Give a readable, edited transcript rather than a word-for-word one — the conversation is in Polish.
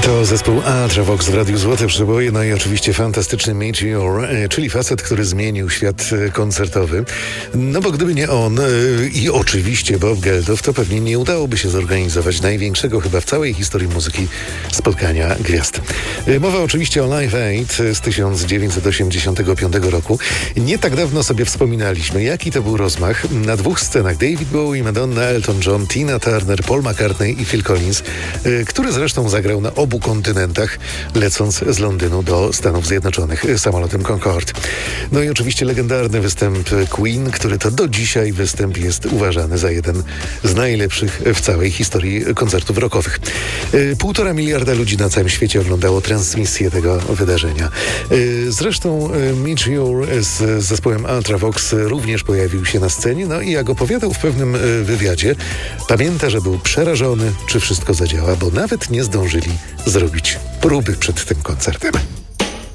To zespół Ultravox w Radiu Złote Przeboje, no i oczywiście fantastyczny Meteor, czyli facet, który zmienił świat koncertowy. No bo gdyby nie on i oczywiście Bob Geldof, to pewnie nie udałoby się zorganizować największego chyba w całej historii muzyki spotkania gwiazd. Mowa oczywiście o Live Aid z 1985 roku. Nie tak dawno sobie wspominaliśmy, jaki to był rozmach. Na dwóch scenach David Bowie, Madonna, Elton John, Tina Turner, Paul McCartney i Phil Collins, który zresztą zagrał na obu kontynentach, lecąc z Londynu do Stanów Zjednoczonych samolotem Concorde. No i oczywiście legendarny występ Queen, który to do dzisiaj występ jest uważany za jeden z najlepszych w całej historii koncertów rockowych. 1,5 miliarda ludzi na całym świecie oglądało transmisję tego wydarzenia. Zresztą Meteor z zespołem Ultravox również pojawił się na scenie, no i jak opowiadał w pewnym wywiadzie, pamięta, że był przerażony, czy wszystko zadziała, bo nawet nie zdążyli zrobić próby przed tym koncertem.